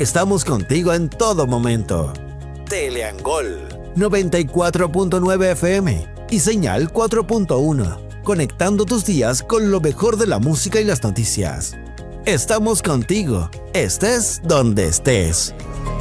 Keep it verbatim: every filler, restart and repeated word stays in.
Estamos contigo en todo momento. Teleangol noventa y cuatro punto nueve F M y señal cuatro punto uno, conectando tus días con lo mejor de la música y las noticias. Estamos contigo, estés donde estés.